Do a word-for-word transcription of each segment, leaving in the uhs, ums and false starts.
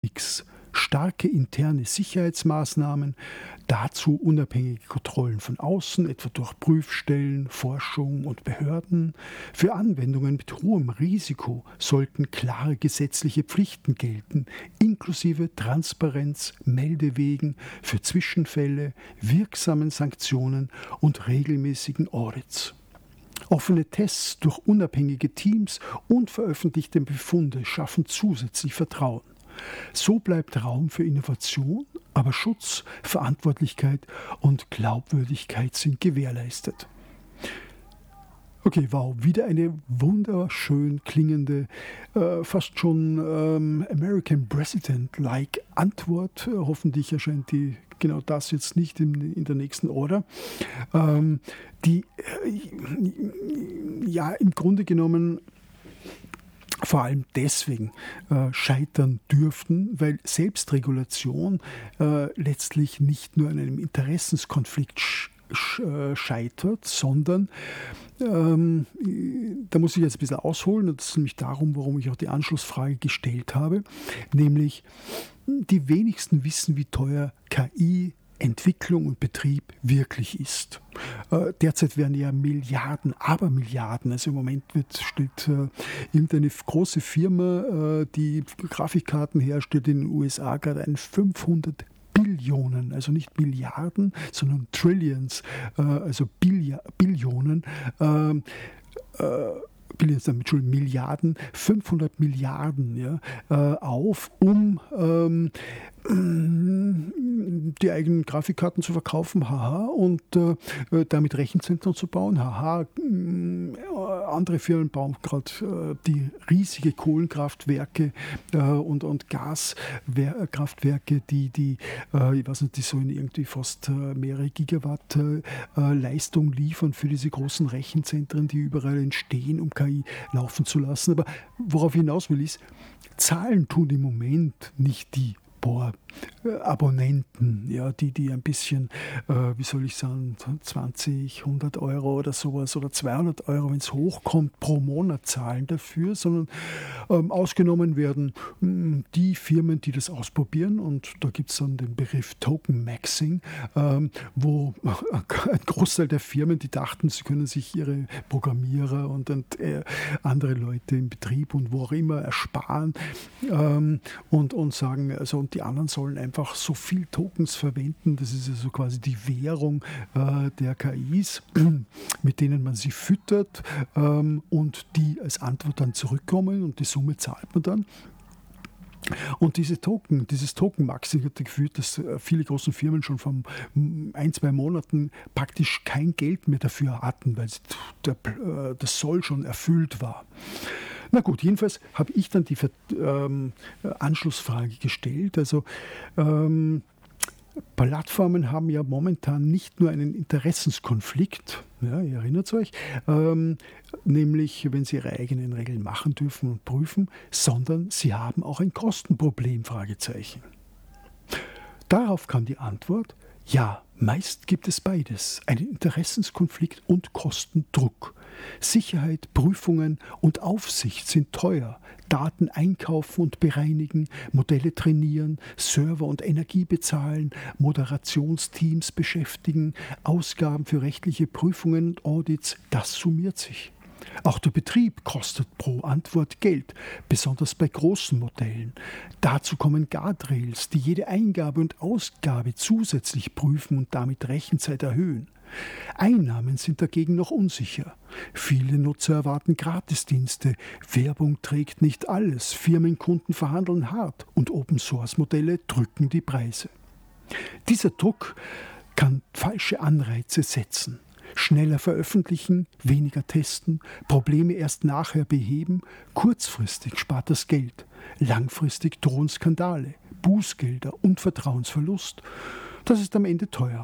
X. Starke interne Sicherheitsmaßnahmen, dazu unabhängige Kontrollen von außen, etwa durch Prüfstellen, Forschung und Behörden. Für Anwendungen mit hohem Risiko sollten klare gesetzliche Pflichten gelten, inklusive Transparenz, Meldewegen für Zwischenfälle, wirksamen Sanktionen und regelmäßigen Audits. Offene Tests durch unabhängige Teams und veröffentlichte Befunde schaffen zusätzlich Vertrauen. So bleibt Raum für Innovation, aber Schutz, Verantwortlichkeit und Glaubwürdigkeit sind gewährleistet. Okay, wow, wieder eine wunderschön klingende, äh, fast schon ähm, American President-like Antwort. Äh, hoffentlich erscheint die genau das jetzt nicht in, in der nächsten Order. Ähm, die äh, ja im Grunde genommen vor allem deswegen äh, scheitern dürften, weil Selbstregulation äh, letztlich nicht nur an einem Interessenskonflikt sch- sch- äh, scheitert, sondern ähm, da muss ich jetzt ein bisschen ausholen, und das ist nämlich darum, warum ich auch die Anschlussfrage gestellt habe, nämlich die wenigsten wissen, wie teuer K I Entwicklung und Betrieb wirklich ist. Äh, derzeit werden ja Milliarden, aber Milliarden, also im Moment wird, stellt äh, irgendeine große Firma, äh, die Grafikkarten herstellt in den U S A, gerade ein fünfhundert Billionen, also nicht Milliarden, sondern Trillions, äh, also Billia- Billionen, äh, äh, Billions, Entschuldigung, Milliarden, fünfhundert Milliarden ja, äh, auf, um ähm, die eigenen Grafikkarten zu verkaufen, haha, und äh, damit Rechenzentren zu bauen, haha. Äh, andere Firmen bauen gerade äh, die riesige Kohlenkraftwerke äh, und, und Gaskraftwerke, die, die äh, ich weiß nicht, die sollen irgendwie fast äh, mehrere Gigawatt äh, Leistung liefern für diese großen Rechenzentren, die überall entstehen, um K I laufen zu lassen. Aber worauf ich hinaus will, ist, Zahlen tun im Moment nicht die Boah, Abonnenten, ja, die, die ein bisschen, äh, wie soll ich sagen, zwanzig, hundert Euro oder sowas oder zweihundert Euro, wenn es hochkommt, pro Monat zahlen dafür, sondern ähm, ausgenommen werden mh, die Firmen, die das ausprobieren, und da gibt es dann den Begriff Token Maxing, ähm, wo ein Großteil der Firmen, die dachten, sie können sich ihre Programmierer und, und äh, andere Leute im Betrieb und wo auch immer ersparen ähm, und, und sagen, also die anderen sollen einfach so viel Tokens verwenden. Das ist also quasi die Währung äh, der K Is, mit denen man sie füttert ähm, und die als Antwort dann zurückkommen, und die Summe zahlt man dann. Und diese Token, dieses Token-Maxing hat geführt, dass viele große Firmen schon vor ein, zwei Monaten praktisch kein Geld mehr dafür hatten, weil der, das Soll schon erfüllt war. Na gut, jedenfalls habe ich dann die ähm, Anschlussfrage gestellt. Also ähm, Plattformen haben ja momentan nicht nur einen Interessenskonflikt, ja, ihr erinnert euch, ähm, nämlich wenn sie ihre eigenen Regeln machen dürfen und prüfen, sondern sie haben auch ein Kostenproblem, Fragezeichen. Darauf kam die Antwort, ja, meist gibt es beides, einen Interessenskonflikt und Kostendruck. Sicherheit, Prüfungen und Aufsicht sind teuer. Daten einkaufen und bereinigen, Modelle trainieren, Server und Energie bezahlen, Moderationsteams beschäftigen, Ausgaben für rechtliche Prüfungen und Audits, das summiert sich. Auch der Betrieb kostet pro Antwort Geld, besonders bei großen Modellen. Dazu kommen Guardrails, die jede Eingabe und Ausgabe zusätzlich prüfen und damit Rechenzeit erhöhen. Einnahmen sind dagegen noch unsicher. Viele Nutzer erwarten Gratisdienste, Werbung trägt nicht alles, Firmenkunden verhandeln hart und Open-Source-Modelle drücken die Preise. Dieser Druck kann falsche Anreize setzen. Schneller veröffentlichen, weniger testen, Probleme erst nachher beheben, kurzfristig spart das Geld, langfristig drohen Skandale, Bußgelder und Vertrauensverlust. Das ist am Ende teuer.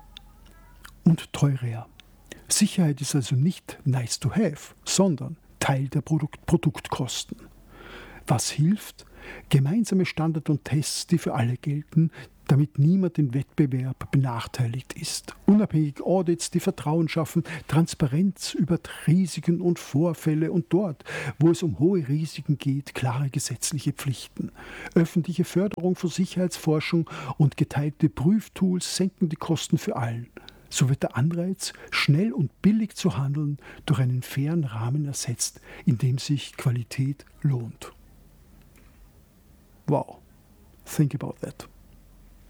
Und teurer. Sicherheit ist also nicht nice to have, sondern Teil der Produkt- Produktkosten. Was hilft? Gemeinsame Standards und Tests, die für alle gelten, damit niemand im Wettbewerb benachteiligt ist. Unabhängige Audits, die Vertrauen schaffen, Transparenz über Risiken und Vorfälle und dort, wo es um hohe Risiken geht, klare gesetzliche Pflichten. Öffentliche Förderung von Sicherheitsforschung und geteilte Prüftools senken die Kosten für allen. So wird der Anreiz, schnell und billig zu handeln, durch einen fairen Rahmen ersetzt, in dem sich Qualität lohnt. Wow. Think about that.